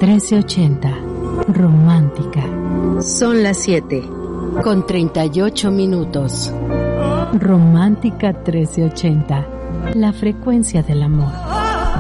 1380. Romántica. Son las 7:38. Romántica 1380. La frecuencia del amor.